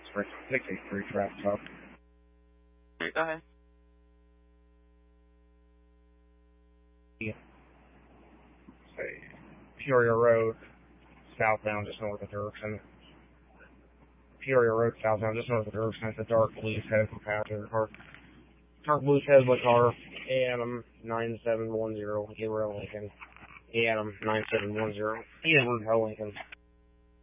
683 traffic stop. Go ahead. Peoria Road, southbound, just north of Dirksen. Peoria Road, southbound, just north of Dirksen. It's a dark blue Tesla passenger car. Dark blue Tesla car, ANM 9710, Gabriel Lincoln. ANM 9710, Gabriel Lincoln.